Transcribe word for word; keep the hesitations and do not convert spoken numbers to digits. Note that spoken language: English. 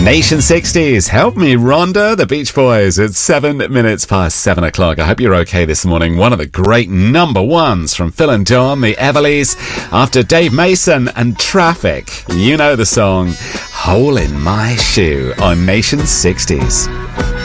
Nation sixties, Help Me Rhonda, the Beach Boys. It's seven minutes past seven o'clock. I hope you're okay this morning. One of the great number ones from Phil and Dawn, the Everlys, after Dave Mason and Traffic. You know the song, Hole in My Shoe on Nation sixties.